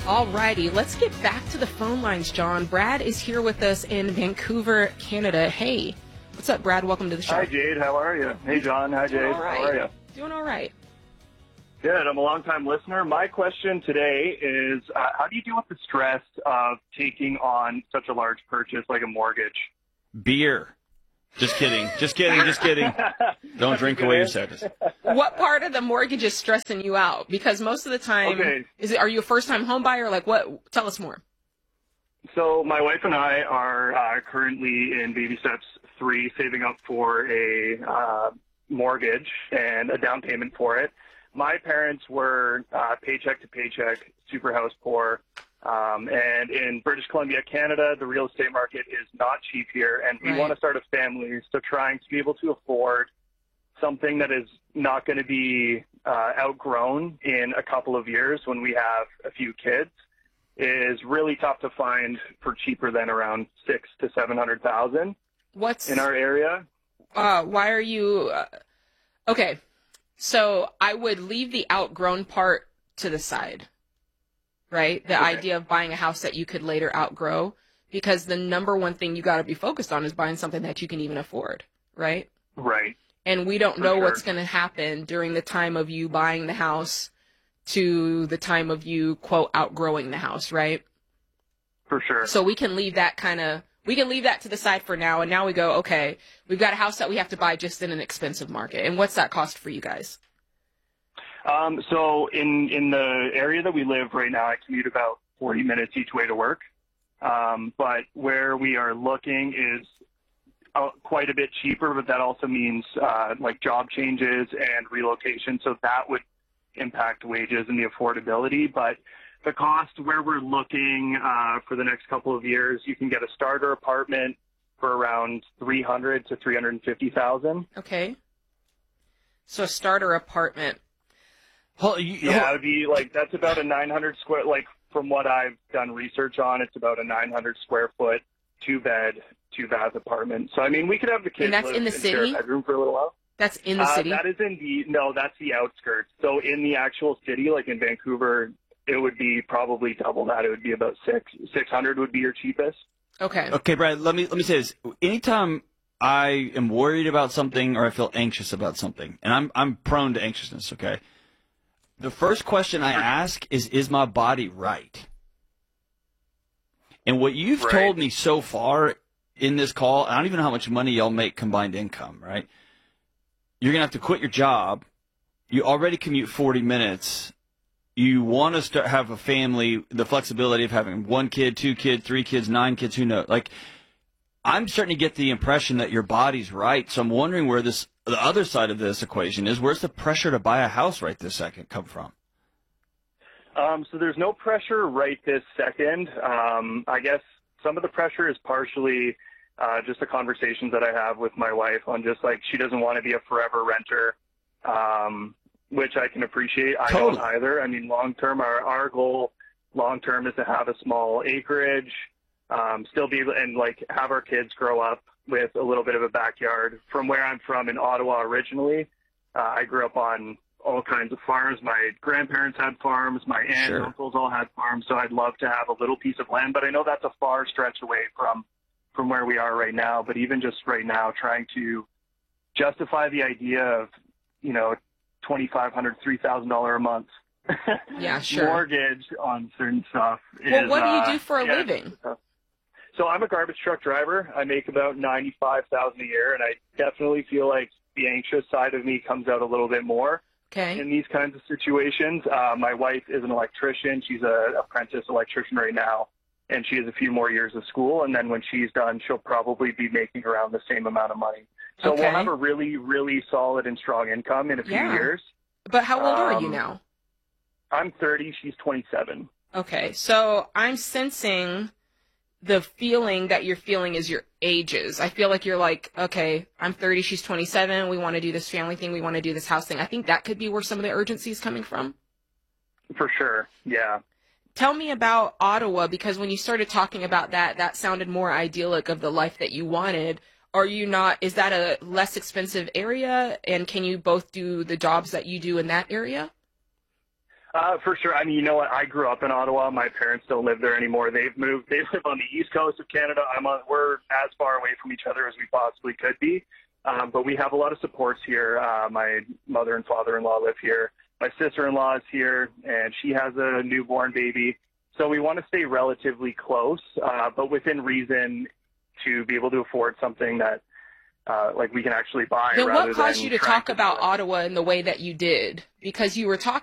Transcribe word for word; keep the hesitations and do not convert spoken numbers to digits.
Alrighty, let's get back to the phone lines, John. Brad is here with us in Vancouver, Canada. Hey, what's up, Brad? Welcome to the show. Hi, Jade. How are you? Hey, John. Hi, Jade. Doing all right. How are you? Doing all right. Good. I'm a long-time listener. My question today is, uh, how do you deal with the stress of taking on such a large purchase like a mortgage? Beer. Just kidding. Just kidding. Just kidding. Don't drink away your sadness. What part of the mortgage is stressing you out? Because most of the time, Okay. is it? Are you a first-time home buyer? Like, what? Tell us more. So my wife and I are uh, currently in baby steps three, saving up for a uh, mortgage and a down payment for it. My parents were uh, paycheck to paycheck, super house poor. Um, and in British Columbia, Canada, the real estate market is not cheap here. And we Right. want to start a family. So trying to be able to afford something that is not going to be uh, outgrown in a couple of years when we have a few kids is really tough to find for cheaper than around six to seven hundred thousand What's in our area. Uh, why are you? Uh, okay, so I would leave the outgrown part to the side, right? The Okay. idea of buying a house that you could later outgrow, because the number one thing you got to be focused on is buying something that you can even afford, right? Right. And we don't For know sure. what's going to happen during the time of you buying the house to the time of you, quote, outgrowing the house, right? For sure. So we can leave that kind of, we can leave that to the side for now. And now we go, okay, we've got a house that we have to buy just in an expensive market. And what's that cost for you guys? Um, so in, in the area that we live right now, I commute about forty minutes each way to work. Um, but where we are looking is uh, quite a bit cheaper, but that also means uh, like job changes and relocation. So that would impact wages and the affordability. But the cost where we're looking uh, for the next couple of years, you can get a starter apartment for around three hundred to three hundred fifty thousand. Okay. So a starter apartment. Hold, you, Yeah, it would be like, that's about a nine hundred square, like from what I've done research on, it's about a nine hundred square foot, two bed, two bath apartment. So, I mean, we could have the kids And that's live in the share a city? bedroom for a little while. That's in the Uh, city? that is in the, no, that's the outskirts. So in the actual city, like in Vancouver, it would be probably double that. It would be about six, six hundred would be your cheapest. Okay. Okay, Brad, let me let me say this. Anytime I am worried about something or I feel anxious about something, and I'm I'm prone to anxiousness, okay? The first question I ask is, is my body right? And what you've Right. told me so far in this call, I don't even know how much money y'all make combined income, right? You're going to have to quit your job. You already commute forty minutes. You want to start, have a family, the flexibility of having one kid, two kids, three kids, nine kids, who knows? Like, I'm starting to get the impression that your body's right. So I'm wondering where this, the other side of this equation is. Where's the pressure to buy a house right this second come from? Um, so there's no pressure right this second. Um, I guess some of the pressure is partially uh, just the conversations that I have with my wife on just like she doesn't want to be a forever renter, um, which I can appreciate. I Totally. don't either. I mean, long term, our, our goal long term is to have a small acreage, um, still be able and like have our kids grow up with a little bit of a backyard. From where I'm from in Ottawa originally, uh, I grew up on all kinds of farms. My grandparents had farms. My aunts Sure. and uncles all had farms. So I'd love to have a little piece of land, but I know that's a far stretch away from, from where we are right now. But even just right now, trying to justify the idea of, you know, twenty-five hundred dollars, three thousand dollars a month Yeah, sure. mortgage on certain stuff. Well, is, what do you uh, do for a yeah, living? it's tough. So I'm a garbage truck driver. I make about ninety-five thousand dollars a year, and I definitely feel like the anxious side of me comes out a little bit more Okay. in these kinds of situations. Uh, my wife is an electrician. She's an apprentice electrician right now, and she has a few more years of school. And then when she's done, she'll probably be making around the same amount of money. So Okay. we'll have a really, really solid and strong income in a few Yeah. years. But how old are you Um, now? I'm thirty. She's twenty-seven. Okay. So I'm sensing the feeling that you're feeling is your ages. I feel like you're like, okay, I'm thirty, she's twenty-seven. We want to do this family thing. We want to do this house thing. I think that could be where some of the urgency is coming from. For sure. Yeah. Tell me about Ottawa, because when you started talking about that, that sounded more idyllic of the life that you wanted. Are you not, is that a less expensive area? And can you both do the jobs that you do in that area? Uh, for sure. I mean, you know what? I grew up in Ottawa. My parents don't live there anymore. They've moved. They live on the east coast of Canada. I'm on. We're as far away from each other as we possibly could be. Um, but we have a lot of supports here. Uh, my mother and father-in-law live here. My sister-in-law is here, and she has a newborn baby. So we want to stay relatively close, uh, but within reason to be able to afford something that, uh, like, we can actually buy. Then rather what caused than you to trying talk about Ottawa in the way that you did? Because you were talking